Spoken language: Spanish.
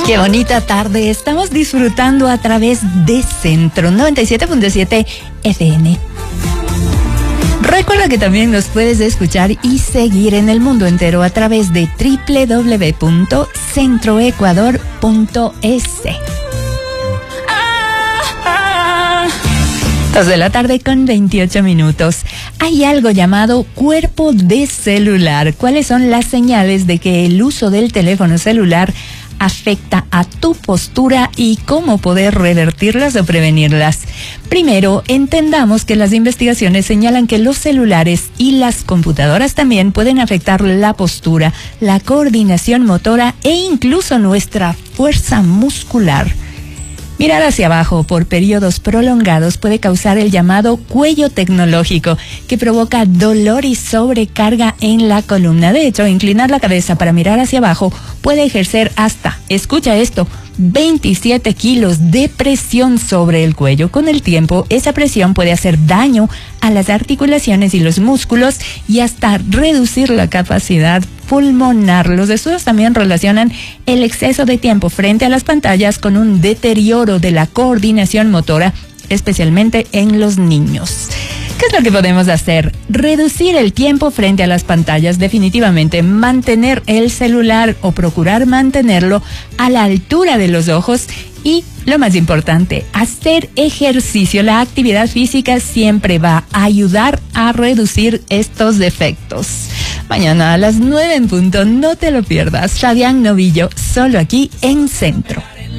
Qué bonita tarde estamos disfrutando a través de Centro 97.7 FM. Recuerda que también nos puedes escuchar y seguir en el mundo entero a través de www.centroecuador.es. 2 de la tarde con 28 minutos. Hay algo llamado cuerpo de celular. ¿Cuáles son las señales de que el uso del teléfono celular afecta a tu postura y cómo poder revertirlas o prevenirlas? Primero, entendamos que las investigaciones señalan que los celulares y las computadoras también pueden afectar la postura, la coordinación motora e incluso nuestra fuerza muscular. Mirar hacia abajo por periodos prolongados puede causar el llamado cuello tecnológico, que provoca dolor y sobrecarga en la columna. De hecho, inclinar la cabeza para mirar hacia abajo puede ejercer hasta, escucha esto, 27 kilos de presión sobre el cuello. Con el tiempo, esa presión puede hacer daño a las articulaciones y los músculos y hasta reducir la capacidad pulmonar. Los estudios también relacionan el exceso de tiempo frente a las pantallas con un deterioro de la coordinación motora, especialmente en los niños. ¿Qué es lo que podemos hacer? Reducir el tiempo frente a las pantallas, definitivamente. Mantener el celular o procurar mantenerlo a la altura de los ojos y, lo más importante, hacer ejercicio. La actividad física siempre va a ayudar a reducir estos defectos. Mañana a las 9 en punto, no te lo pierdas. Fabián Novillo, solo aquí en Centro.